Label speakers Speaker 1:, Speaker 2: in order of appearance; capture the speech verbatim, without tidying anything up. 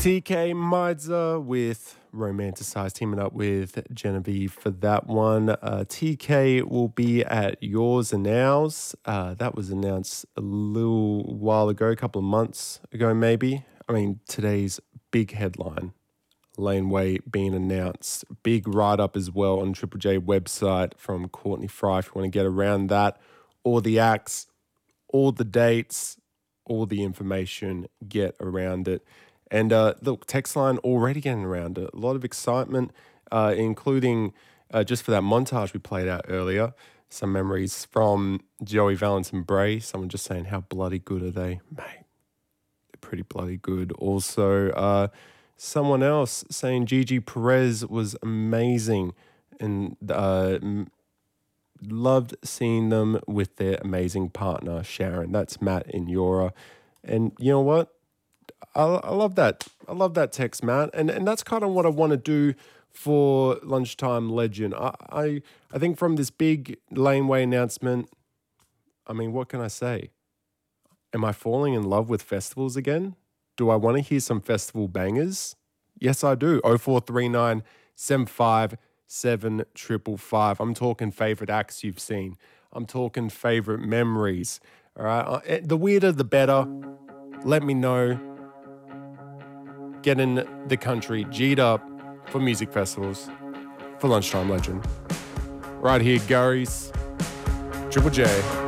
Speaker 1: T K Meidzer with Romanticize, teaming up with Genevieve for that one. Uh, T K will be at Yours and Ours. Uh, that was announced a little while ago, a couple of months ago maybe. I mean, today's big headline, Laneway being announced. Big write-up as well on Triple J website from Courtney Fry if you want to get around that. All the acts, all the dates, all the information, get around it. And uh, look, text line already getting around it. A lot of excitement, uh, including uh, just for that montage we played out earlier, some memories from Joey Valence and Bray. Someone just saying, how bloody good are they? Mate, they're pretty bloody good. Also, uh, someone else saying Gigi Perez was amazing and uh, loved seeing them with their amazing partner, Sharon. That's Matt in Yora. And you know what? I, I love that. I love that text, Matt. And and that's kind of what I want to do for Lunchtime Legend. I, I I think from this big Laneway announcement, I mean, what can I say? Am I falling in love with festivals again? Do I want to hear some festival bangers? Yes, I do. oh four three nine, seven five seven five five. I'm talking favorite acts you've seen. I'm talking favorite memories. All right. The weirder, the better. Let me know. Get in the country G'd up for music festivals for Lunchtime Legend. Right here, Gary's Triple J.